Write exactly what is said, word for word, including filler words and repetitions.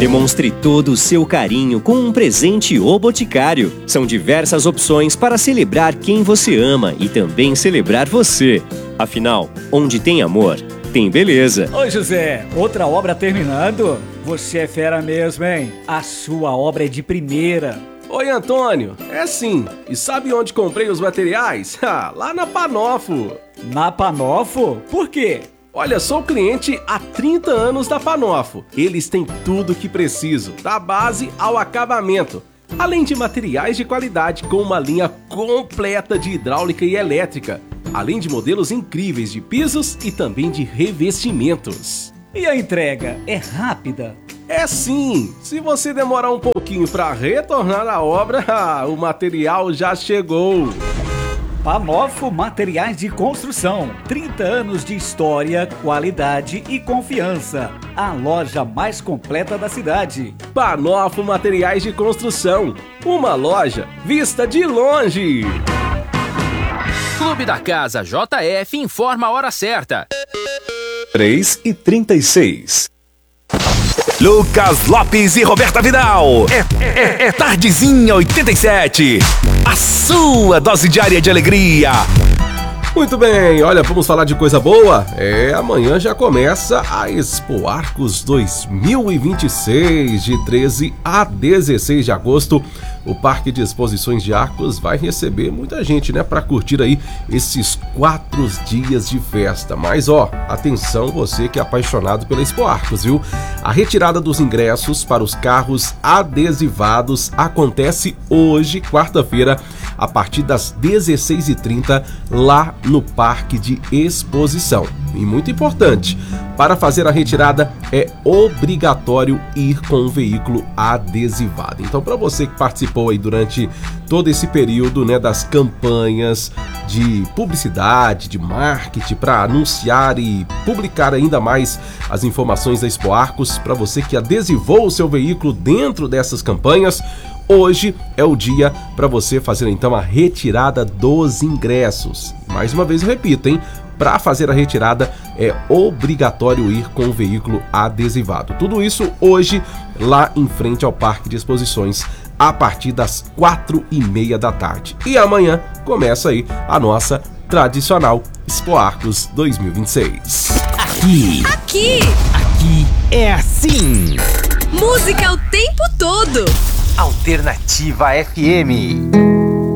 Demonstre todo o seu carinho com um presente O Boticário. São diversas opções para celebrar quem você ama e também celebrar você. Afinal, onde tem amor, tem beleza. Ô José, outra obra terminando? Você é fera mesmo, hein? A sua obra é de primeira. Oi, Antônio. É sim. E sabe onde comprei os materiais? Ah, lá na Panofo. Na Panofo? Por quê? Olha, sou cliente há trinta anos da Panofo. Eles têm tudo o que preciso, da base ao acabamento. Além de materiais de qualidade com uma linha completa de hidráulica e elétrica. Além de modelos incríveis de pisos e também de revestimentos. E a entrega é rápida? É sim! Se você demorar um pouquinho para retornar à obra, ah, o material já chegou! Panofo Materiais de Construção. trinta anos de história, qualidade e confiança. A loja mais completa da cidade. Panofo Materiais de Construção. Uma loja vista de longe. Clube da Casa J F informa a hora certa. três e trinta e seis. Lucas Lopes e Roberta Vidal. É, é, é Tardezinha oitenta e sete. A sua dose diária de alegria. Muito bem, olha, vamos falar de coisa boa? É, amanhã já começa a Expo Arcos dois mil e vinte e seis, de treze a dezesseis de agosto. O Parque de Exposições de Arcos vai receber muita gente, né, para curtir aí esses quatro dias de festa. Mas, ó, atenção você que é apaixonado pela Expo Arcos, viu? A retirada dos ingressos para os carros adesivados acontece hoje, quarta-feira, a partir das dezesseis e trinta, lá no Parque de Exposição. E muito importante, para fazer a retirada é obrigatório ir com o veículo adesivado. Então, para você que participou aí durante todo esse período, né, das campanhas de publicidade, de marketing, para anunciar e publicar ainda mais as informações da Expo Arcos, para você que adesivou o seu veículo dentro dessas campanhas, hoje é o dia para você fazer então a retirada dos ingressos. Mais uma vez eu repito, hein? Para fazer a retirada é obrigatório ir com o veículo adesivado. Tudo isso hoje lá em frente ao Parque de Exposições a partir das quatro e meia da tarde. E amanhã começa aí a nossa tradicional Expo Arcos dois mil e vinte e seis. Aqui, Aqui, aqui é assim. música o tempo todo. Alternativa F M.